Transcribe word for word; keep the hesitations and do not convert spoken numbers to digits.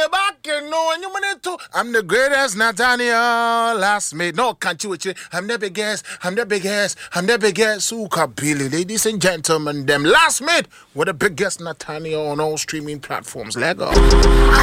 back and no, and you want to. I'm the greatest Nathaniel last mate. No, can't you? I'm the biggest. I'm the biggest. I'm the biggest. Suka Billy, ladies and gentlemen, them last mate. What the biggest Nathaniel on all streaming platforms. Lego.